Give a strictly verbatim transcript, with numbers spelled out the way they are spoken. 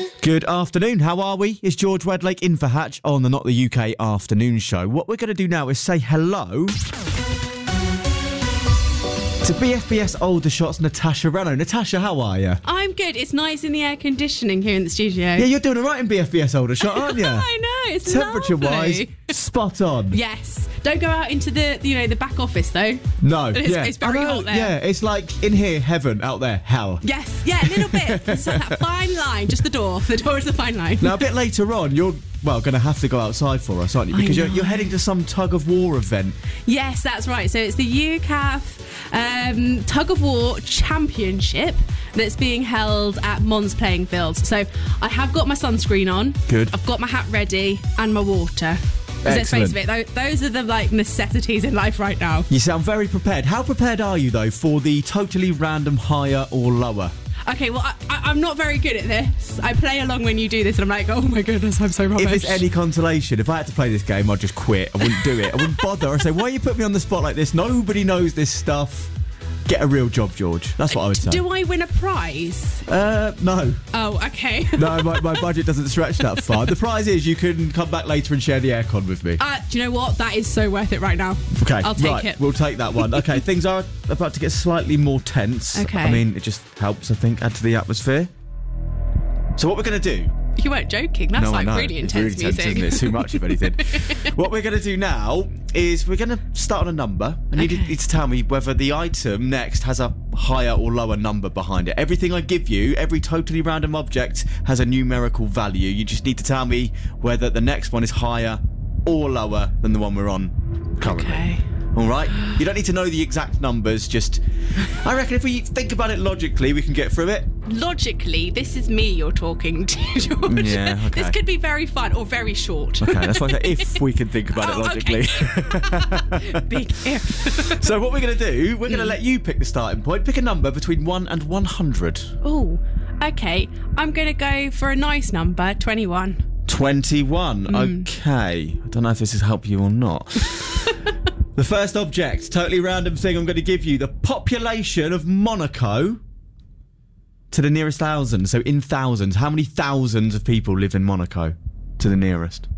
Good afternoon, how are we? It's George Wedlake in for Hatch on the Not the U K Afternoon Show. What we're going to do now is say hello to B F B S Aldershot's Natasha Rano. Natasha, how are you? I'm good. It's nice in the air conditioning here in the studio. Yeah, you're doing all right in B F B S Aldershot, aren't you? I know, it's Temperature-wise, lovely. spot on. Yes. Don't go out into the, you know, the back office though. No, It's, yeah. it's very I know, hot there. Yeah, it's like in here, heaven, out there, hell. Yes, yeah, a little bit. It's like that fine line, just the door. The door is the fine line. Now, a bit later on, you're, well, going to have to go outside for us, aren't you? Because you're, know. you're heading to some tug-of-war event. Yes, that's right. So it's the U C A F um, Tug of War Championship that's being held at Mons Playing Fields. So I have got my sunscreen on. Good. I've got my hat ready and my water. Because let's face Excellent. it, tho- those are the like necessities in life right now. You sound very prepared. How prepared are you, though, for the totally random higher or lower? Okay, well, I, I, I'm not very good at this. I play along when you do this, and I'm like, oh my goodness, I'm so rubbish. If it's any consolation, if I had to play this game, I'd just quit. I wouldn't do it. I wouldn't bother. I'd say, why you put me on the spot like this? Nobody knows this stuff. Get a real job, George. That's what I would say. Do I win a prize? Uh, no. Oh, okay. No, my, my budget doesn't stretch that far. The prize is you can come back later and share the aircon with me. Uh, do you know what? That is so worth it right now. Okay, I'll take right, it. We'll take that one. Okay, things are about to get slightly more tense. Okay. I mean, it just helps, I think, add to the atmosphere. So what we're going to do... You weren't joking. That's no, like I know. really It's intense really music. Isn't it? It's too much, if anything. What we're going to do now is we're going to start on a number. I need, Okay. you to tell me whether the item next has a higher or lower number behind it. Everything I give you, every totally random object has a numerical value. You just need to tell me whether the next one is higher or lower than the one we're on currently. Okay. All right? You don't need to know the exact numbers, just... I reckon if we think about it logically, we can get through it. Logically, this is me you're talking to, George. Yeah, okay. This could be very fun or very short. Okay, that's why I say if we can think about Oh, it logically. okay. Big if. So what we're going to do, we're going to let you pick the starting point. Pick a number between one and one hundred. Oh, okay. I'm going to go for a nice number, twenty-one. twenty-one. Mm. Okay. I don't know if this has helped you or not. The first object, totally random thing I'm going to give you, the population of Monaco to the nearest thousand. So in thousands, how many thousands of people live in Monaco to the nearest?